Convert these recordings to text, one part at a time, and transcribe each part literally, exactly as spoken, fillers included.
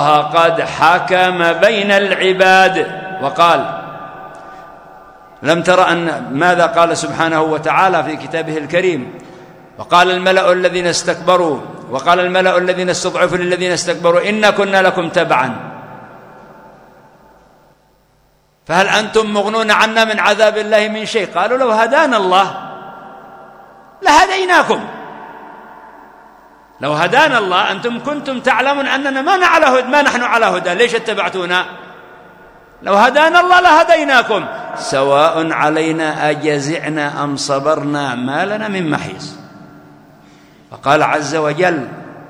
قد حكم بين العباد. وقال: لم تر أن ماذا قال سبحانه وتعالى في كتابه الكريم؟ وقال الملأ الذين استكبروا وقال الملأ الذين استضعفوا للذين استكبروا إنا كنا لكم تبعا فهل أنتم مغنون عنا من عذاب الله من شيء؟ قالوا: لو هدانا الله لهديناكم. لو هدانا الله أنتم كنتم تعلمون أننا ما على هدى، ما نحن على هدى، ليش اتبعتونا؟ لو هدانا الله لهديناكم سواء علينا أجزعنا أم صبرنا ما لنا من محيص. وقال عز وجل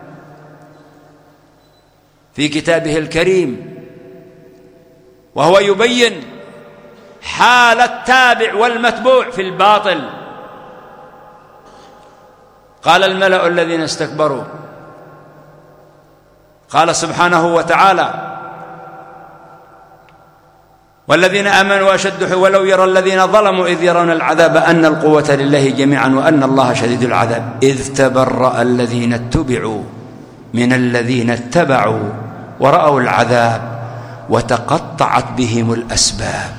في كتابه الكريم وهو يبين حال التابع والمتبوع في الباطل، قال الملأ الذين استكبروا، قال سبحانه وتعالى: والذين آمنوا أشد ولو يرى الذين ظلموا إذ يرون العذاب أن القوة لله جميعا وأن الله شديد العذاب إذ تبرأ الذين اتبعوا من الذين اتبعوا ورأوا العذاب وتقطعت بهم الأسباب.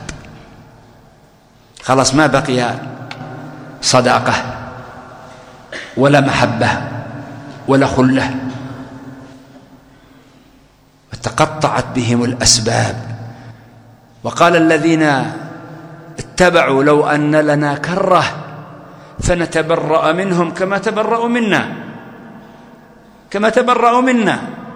خلاص ما بقي صداقة ولا محبة ولا خلة، وتقطعت بهم الأسباب. وقال الذين اتبعوا: لو أن لنا كرة فنتبرأ منهم كما تبرأوا منا كما تبرأوا منا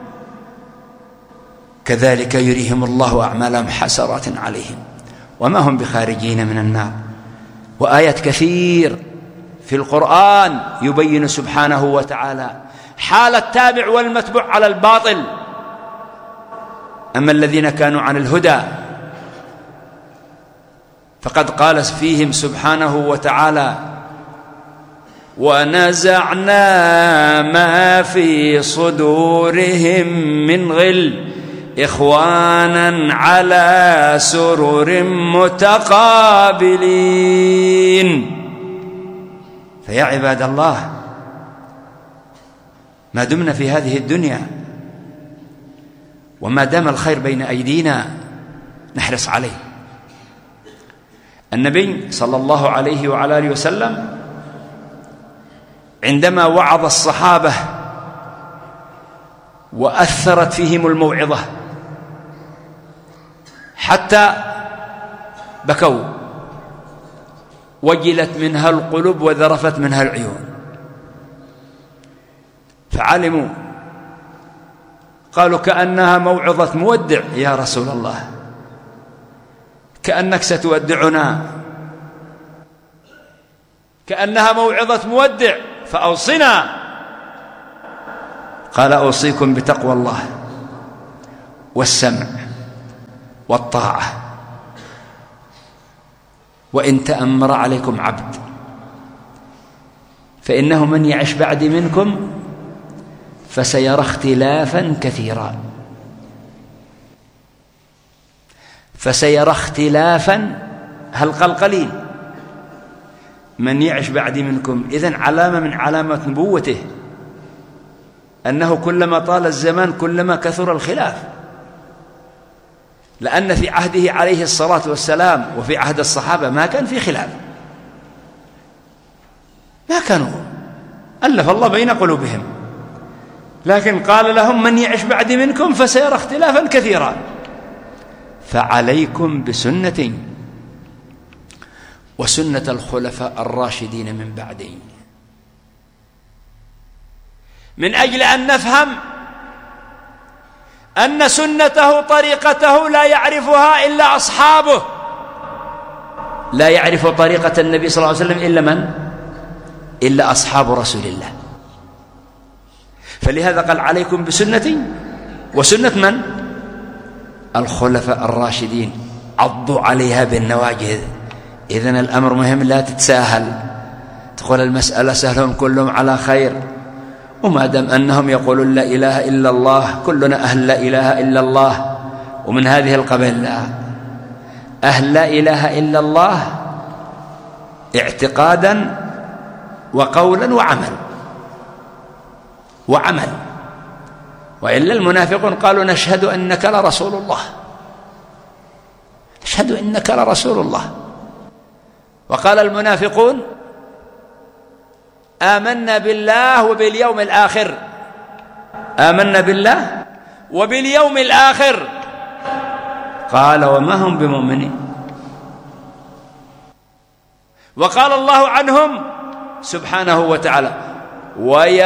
كذلك يريهم الله أعمالهم حسرات عليهم وما هم بخارجين من النار. وآيات كثير في القرآن يبين سبحانه وتعالى حال التابع والمتبوع على الباطل. أما الذين كانوا عن الهدى فقد قال فيهم سبحانه وتعالى: ونزعنا ما في صدورهم من غل إخوانا على سرر متقابلين. فيا عباد الله، ما دمنا في هذه الدنيا وما دام الخير بين أيدينا نحرص عليه. النبي صلى الله عليه وعلى آله وسلم عندما وعظ الصحابة وأثرت فيهم الموعظة حتى بكوا وجلت منها القلوب وذرفت منها العيون، فعلموا، قالوا: كأنها موعظة مودع يا رسول الله، كأنك ستودعنا، كأنها موعظة مودع، فأوصنا. قال: أوصيكم بتقوى الله والسمع والطاعة، وإن تأمر عليكم عبد فإنه من يعش بعدي منكم فسيرى اختلافا كثيرا فسيرى اختلافا هل قال قليل من يعش بعدي منكم. إذن علامة من علامات نبوته أنه كلما طال الزمان كلما كثر الخلاف، لأن في عهده عليه الصلاة والسلام وفي عهد الصحابة ما كان في خلاف، ما كانوا، ألف الله بين قلوبهم، لكن قال لهم: من يعش بعدي منكم فسيرى اختلافا كثيرا، فعليكم بسنتي وسنة الخلفاء الراشدين من بعدي، من أجل أن نفهم أن سنته طريقته لا يعرفها إلا أصحابه، لا يعرف طريقة النبي صلى الله عليه وسلم إلا من؟ إلا أصحاب رسول الله. فلهذا قال: عليكم بسنتي وسنة من؟ الخلفاء الراشدين، عضوا عليها بالنواجذ. إذن الأمر مهم، لا تتساهل تقول المسألة سهلهم كلهم على خير، وما دام أنهم يقولون لا إله إلا الله كلنا أهل لا إله إلا الله. ومن هذه القبيل أهل لا إله إلا الله اعتقادا وقولا وعمل وعمل وإلا المنافقون قالوا نشهد أنك لرسول الله، نشهد أنك لرسول الله. وقال المنافقون آمنا بالله وباليوم الآخر، آمنا بالله وباليوم الآخر. قال وما هم بمؤمنين. وقال الله عنهم سبحانه وتعالى ويا